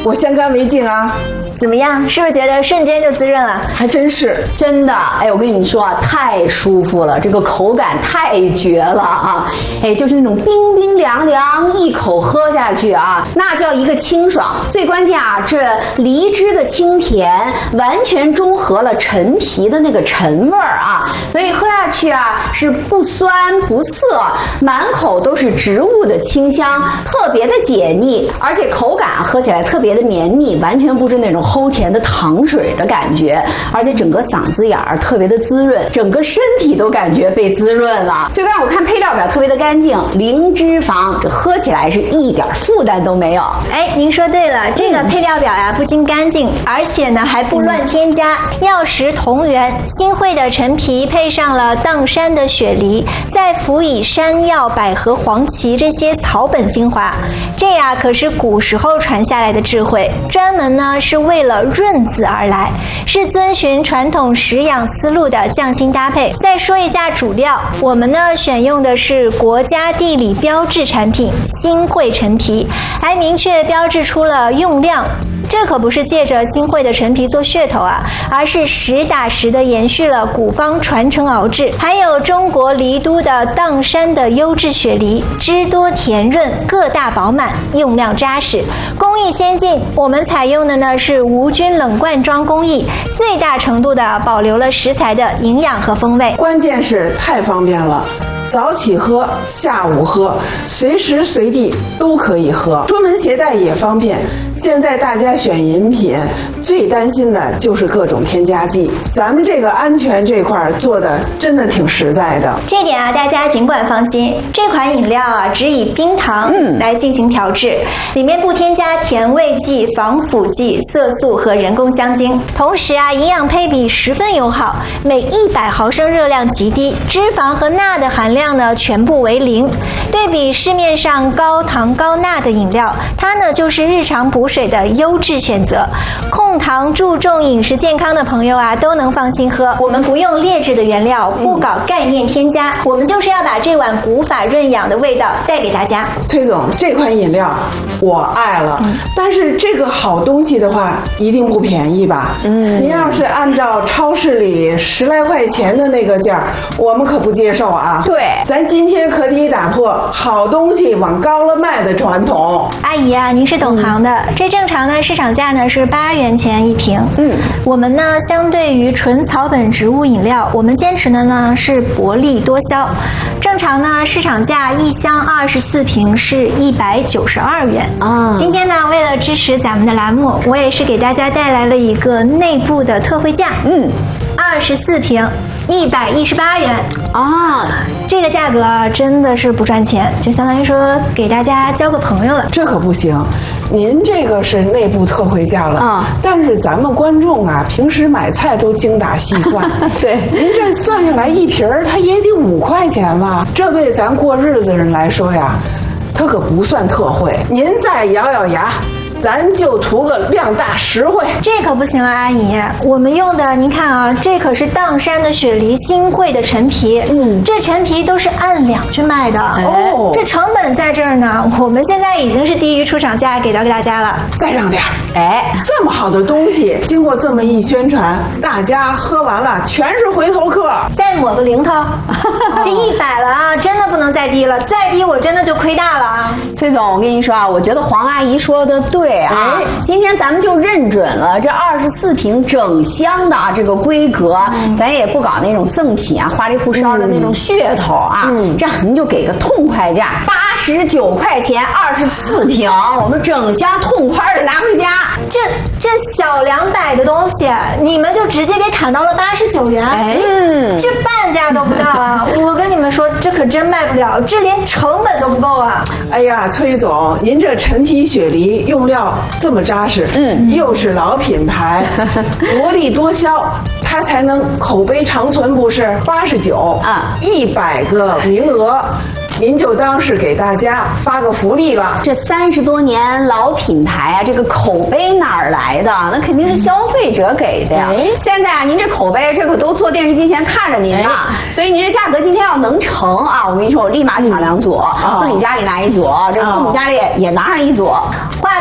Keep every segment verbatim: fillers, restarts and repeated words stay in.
我先干为敬啊。 怎么样？是不是觉得瞬间就滋润了？ 还真是， 真的。哎，我跟你们说啊，太舒服了，这个口感太绝了啊！哎，就是那种冰冰凉凉，一口喝下去啊，那叫一个清爽。最关键啊，这梨汁的清甜完全中和了陈皮的那个陈味儿啊，所以喝下去啊是不酸不涩，满口都是植物的清香，特别的解腻，而且口感啊喝起来特别的绵密，完全不是那种齁甜的糖水的感觉，而且整个嗓子眼儿特别的滋润，整个身体都感觉被滋润了。最刚我看配料表特别的干净，零脂肪，这喝起来是一点负担都没有。 哎，您说对了，这个配料表呀、啊、不仅干净，而且呢还不乱添加，药食同源。新会的陈皮配上了砀山的雪梨，再辅以山药、百合、黄芪这些草本精华，这呀可是古时候传下来的智慧，专门呢是为了润子而来，是遵循传统食养思路的匠心搭配。再说一下主料，我们呢选用的是国家地理标志产品新会陈皮，还明确标志出了用量。这可不是借着新会的陈皮做噱头啊，而是实打实的延续了古方传承熬制。还有中国梨都的砀山的优质雪梨，汁多甜润，个大饱满，用料扎实，工艺先进。我们采用的呢是无菌冷罐装工艺，最大程度的保留了食材的营养和风味。 关键是太方便了。早起喝，下午喝，随时随地都可以喝，出门携带也方便。现在大家选饮品最担心的就是各种添加剂，咱们这个安全这块做的真的挺实在的。 这点啊，大家尽管放心，这款饮料啊只以冰糖来进行调制，嗯、里面不添加甜味剂、防腐剂、色素和人工香精。同时啊，营养配比十分友好，每一百毫升热量极低，脂肪和钠的含量呢全部为零。对比市面上高糖高钠的饮料，它呢就是日常补水的优质选择。控糖注重饮食健康的朋友啊，都能放心喝。我们不用劣质的原料，不搞概念添加，嗯、我们就是要把这碗古法润养的味道带给大家。 崔总，这款饮料我爱了，嗯、但是这个好东西的话，一定不便宜吧？嗯，您要是按照超市里十来块钱的那个价，我们可不接受啊。 对， 咱今天可得打破好东西往高了卖的传统。 阿姨啊，您是懂行的，嗯、这正常呢市场价呢是八元钱一瓶。嗯，我们呢相对于纯草本植物饮料，我们坚持的呢是薄利多销。正常呢市场价一箱二十四瓶是一百九十二元啊。今天呢为了支持咱们的栏目，我也是给大家带来了一个内部的特惠价。嗯，二十四瓶一百一十八元啊，这个价格啊真的是不赚钱，就相当于说给大家交个朋友了。 这可不行，您这个是内部特惠价了啊，但是咱们观众啊，平时买菜都精打细算，对，您这算下来一瓶儿，它也得五块钱吧？这对咱过日子人来说呀，它可不算特惠。您再咬咬牙，咱就图个量大实惠。 这可不行啊，阿姨，我们用的您看啊，这可是砀山的雪梨，新会的陈皮，嗯，这陈皮都是按两去卖的哦，这成本在这儿呢，我们现在已经是低于出厂价给到给大家了， 再让点。哎，这么好的东西，经过这么一宣传，大家喝完了全是回头客， 再抹个零头，这一百了啊，真的不能再低了，再低我真的就亏大了啊。 崔总，我跟你说啊，我觉得黄阿姨说的对啊，哎、今天咱们就认准了这二十四瓶整箱的啊这个规格，嗯、咱也不搞那种赠品啊花里胡哨的那种噱头啊，嗯、这样您就给个痛快价，八十九块钱二十四瓶，我们整箱痛快的拿回家。 这这小两百的东西，你们就直接给砍到了八十九元，哎，嗯，这半价都不到啊！我跟你们说，这可真卖不了，这连成本都不够啊！ 哎呀，崔总，您这陈皮雪梨用料这么扎实，嗯，又是老品牌，薄利多销，它才能口碑长存，不是？八十九啊，一百个名额。您就当是给大家发个福利了。 这三十多年老品牌啊，这个口碑哪儿来的？那肯定是消费者给的呀。哎、现在啊，您这口碑，这可都坐电视机前看着您呢。哎、所以您这价格今天要能成啊，我跟你说，我立马抢两组，嗯、自己家里拿一组，这父母家里也拿上一组。 话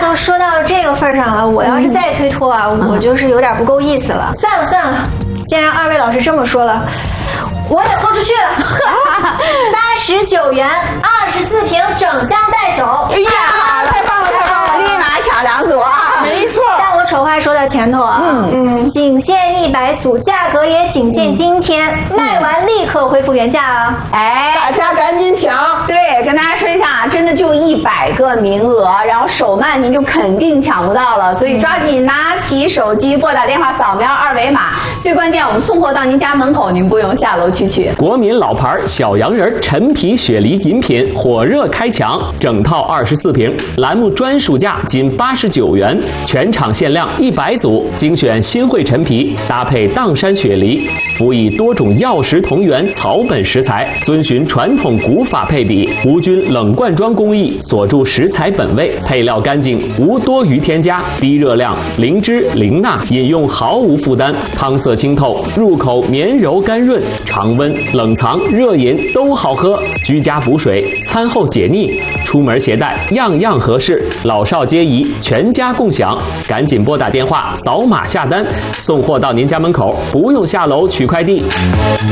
都说到这个份上了，我要是再推脱啊，嗯、我就是有点不够意思了。算了算了，既然二位老师这么说了，我也豁出去了。八十九元，二十四瓶整箱带走。 哎呀，太棒了太棒了， 立马抢两组啊！ 没错。 但我丑话说到前头啊，嗯嗯，仅限一百组，价格也仅限今天，嗯、卖完立刻恢复原价啊！ 哎， 大家赶紧抢！ 对，跟大家说一下，真的就一百个名额，然后手慢您就肯定抢不到了，所以抓紧拿起手机拨打电话，扫描二维码。最关键，我们送货到您家门口，您不用下楼去取。 国民老牌小洋人陈皮雪梨饮品火热开抢，整套二十四瓶，栏目专属价仅八十九元，全场限量一百组，精选新会陈皮，搭配砀山雪梨，辅以多种药食同源草本食材，遵循传统古法配比，无菌冷罐装工艺，锁住食材本味，配料干净，无多余添加，低热量，零脂零钠，饮用毫无负担，汤色清透，入口绵柔甘润，常温冷藏热饮都好喝，居家补水，餐后解腻，出门携带样样合适，老少皆宜，全家共享。赶紧拨打电话，扫码下单，送货到您家门口，不用下楼取快递。